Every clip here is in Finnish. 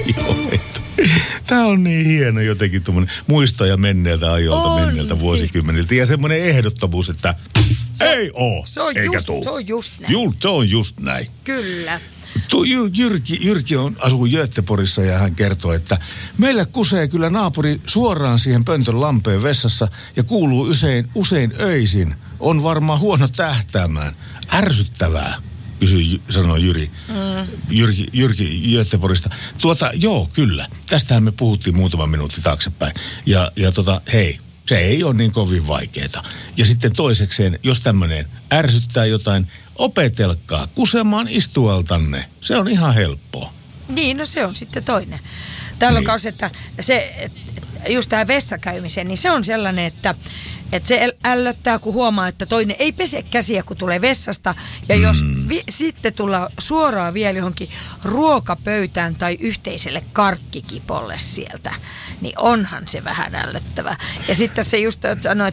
Tämä on niin hieno jotenkin tuommoinen muistoja menneeltä ajoilta, menneeltä vuosikymmeniltä. Ja semmoinen ehdottomuus, että ei oo, eikä tuu. Se on just näin. Se on just näin. Kyllä. Jyrki asuu Göteborgissa ja hän kertoo, että meillä kusee kyllä naapuri suoraan siihen pöntön lampeen vessassa ja kuuluu usein öisin. On varmaan huono tähtäämään. Ärsyttävää, sanoi Jyrki Göteborgista. Joo, kyllä. Tästähän me puhuttiin muutama minuutti taaksepäin. Ja hei, se ei ole niin kovin vaikeeta. Ja sitten toisekseen, jos tämmöinen ärsyttää jotain, opetelkaa kusemaan istualtanne. Se on ihan helppoa. Niin, no se on sitten toinen. Täällä on myös, että just tämä vessakäymisen, niin se on sellainen, että se ällöttää, kun huomaa, että toinen ei pese käsiä, kun tulee vessasta. Ja jos sitten tullaan suoraan vielä johonkin ruokapöytään tai yhteiselle karkkikipolle sieltä, niin onhan se vähän ällöttävä. Ja sitten se just sanoi,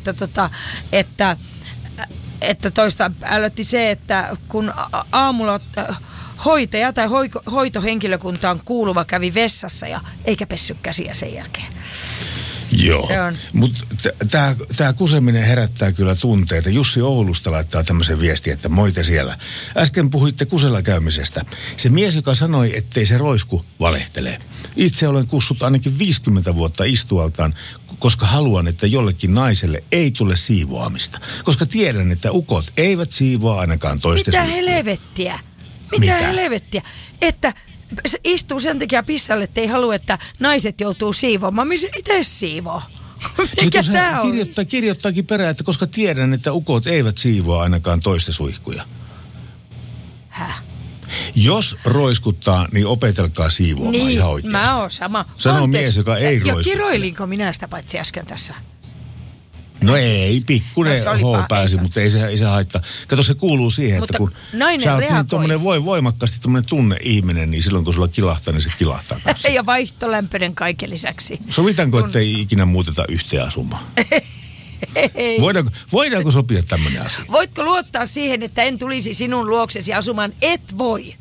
että toista ällötti se, että kun aamulla hoitaja tai hoitohenkilökuntaan kuuluva kävi vessassa ja eikä pessy käsiä sen jälkeen. Joo, mutta tämä kuseminen herättää kyllä tunteita. Jussi Oulusta laittaa tämmöisen viestin, että moi te siellä. Äsken puhuitte kusella käymisestä. Se mies, joka sanoi, ettei se roisku, valehtelee. Itse olen kussut ainakin 50 vuotta istualtaan, koska haluan, että jollekin naiselle ei tule siivoamista. Koska tiedän, että ukot eivät siivoa ainakaan toisten suihkuja. Mitä helvettiä? Että se istuu sen takia pissalle, että ei halua, että naiset joutuu siivoamaan. Missä itse siivoo? Mikä tää on? Kirjoittaakin perään, että koska tiedän, että ukot eivät siivoa ainakaan toisten suihkuja. Häh? Jos roiskuttaa, niin opetelkaa siivoamaan ihan oikeasti. Mä oon sama. Sanoo mies, joka ei roiskuta. Ja kiroilinko minä sitä paitsi äsken tässä? No ei, pikkuinen pääsi, mutta ei se haittaa. Kato, se kuuluu siihen, mutta että kun sä oot niin tommonen voimakkaasti tommonen tunne-ihminen, niin silloin kun sulla kilahtaa, niin se kilahtaa kanssa. Ja vaihtolämpöinen kaiken lisäksi. Sovitaanko, että ei ikinä muuteta yhteen asumaan? Voidaanko sopia tämmöinen asia? Voitko luottaa siihen, että en tulisi sinun luoksesi asumaan? Et voi.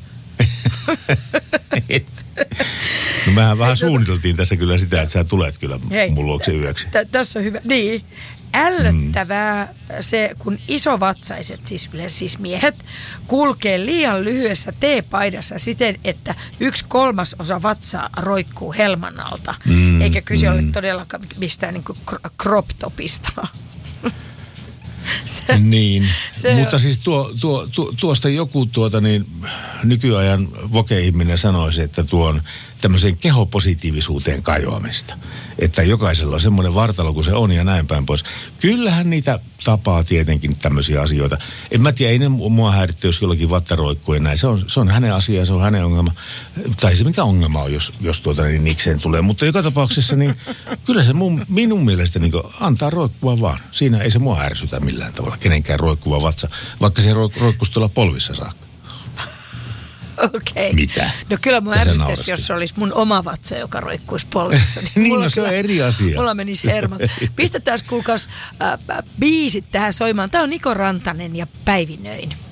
No mehän vähän suunniteltiin tässä kyllä sitä, että sä tulet kyllä mun luokse yöksi. Tässä on hyvä. Niin. Ällöttävää se, kun isovatsaiset, siis miehet, kulkee liian lyhyessä teepaidassa siten, että 1/3 vatsaa roikkuu helman alta. Eikä kyse ole todellakaan mistään niin kuin crop topista. Mutta siis tuosta joku nykyajan voke-ihminen sanoisi, että tuo on tämmöiseen kehopositiivisuuteen kajoamista. Että jokaisella on semmoinen vartalo kuin se on ja näin päin pois. Kyllähän niitä tapaa tietenkin tämmöisiä asioita. En mä tiedä, ei ne mua häiritte, jos jollakin vatta roikkuu ja näin. Se on hänen asia, se on hänen ongelma. Tai se mikä ongelma on, jos nikseen tulee. Mutta joka tapauksessa niin kyllä se minun mielestä niin antaa roikkua vaan. Siinä ei se mua ärsytä millään tavalla, kenenkään roikkuva vatsa, vaikka se roikkuisi tuolla polvissa saakka. Okei. Mitä? No kyllä mua ärsyttäisi, jos se olisi mun oma vatsa, joka roikkuisi polvissa. Niin no se on eri asia. Mulla menisi hermot. Pistetään kuulkaas biisit tähän soimaan. Tää on Niko Rantanen ja Päivinöin.